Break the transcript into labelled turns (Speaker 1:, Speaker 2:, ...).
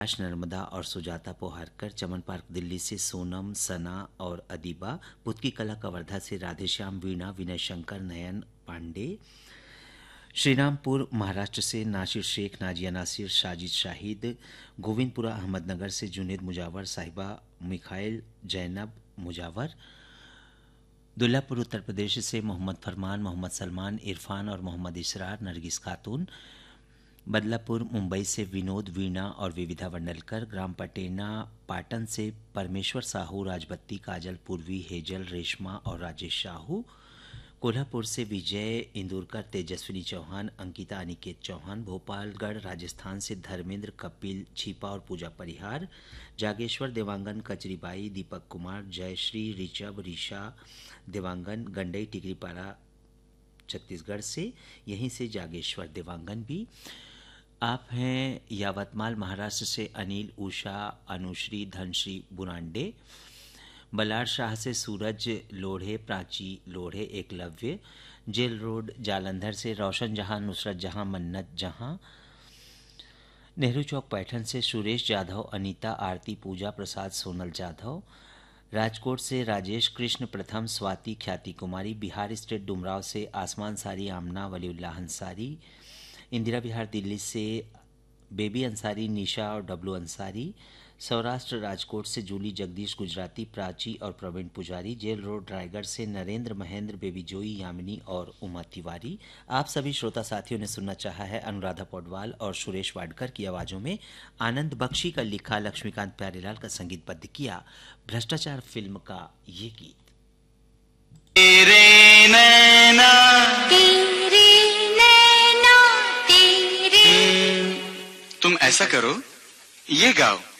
Speaker 1: कैलाश, नर्मदा और सुजाता पोहारकर, चमन पार्क दिल्ली से सोनम, सना और अदीबा, बुद्ध की कला कवर्धा से राधेश्याम, वीणा, विनय शंकर, नयन पांडे, श्रीरामपुर महाराष्ट्र से नासिर शेख, नाजिया नासिर, साजिद शाहिद, गोविंदपुरा अहमदनगर से जुनेद मुजावर, साहिबा मिखाइल, जैनब मुजावर, दुल्लापुर उत्तर प्रदेश से मोहम्मद फरमान, मोहम्मद सलमान, इरफान और मोहम्मद इसरार, नरगिस खातून, बदलापुर मुंबई से विनोद, वीणा और विविधा वंडलकर, ग्राम पटेना पाटन से परमेश्वर साहू, राजबत्ती, काजल, पूर्वी, हेजल, रेशमा और राजेश साहू, कोल्हापुर से विजय इंदुरकर, तेजस्विनी चौहान, अंकिता अनिकेत चौहान, भोपालगढ़ राजस्थान से धर्मेंद्र, कपिल छिपा और पूजा परिहार, जागेश्वर देवांगन, कचरीबाई, दीपक कुमार, जयश्री, ऋषभ, ऋषा देवांगन, गंडई टिकरीपाड़ा छत्तीसगढ़ से, यहीं से जागेश्वर देवांगन भी। आप हैं यावतमाल महाराष्ट्र से अनिल, उषा, अनुश्री, धनश्री बुरांडे, बलार शाह से सूरज लोढ़े, प्राची लोढ़े, एकलव्य, जेल रोड जालंधर से रोशन जहां, नुसरत जहां, मन्नत जहां, नेहरू चौक पैठन से सुरेश जाधव, अनीता, आरती, पूजा प्रसाद, सोनल जाधव, राजकोट से राजेश कृष्ण प्रथम, स्वाति, ख्याति कुमारी, बिहार स्टेट डुमराव से आसमान सारी, आमना, वलीउल्लाह अंसारी, इंदिरा विहार दिल्ली से बेबी अंसारी, निशा और डब्लू अंसारी, सौराष्ट्र राजकोट से जूली, जगदीश गुजराती, प्राची और प्रवीण पुजारी, जेल रोड रायगढ़ से नरेंद्र, महेंद्र, बेबी जोई, यामिनी और उमा तिवारी। आप सभी श्रोता साथियों ने सुनना चाहा है अनुराधा पौडवाल और सुरेश वाडकर की आवाज़ों में आनंद बख्शी का लिखा, लक्ष्मीकांत प्यारेलाल का संगीतबद्ध किया भ्रष्टाचार फिल्म का ये गीत।
Speaker 2: तेरे नैना तुम ऐसा करो, ये गाओ।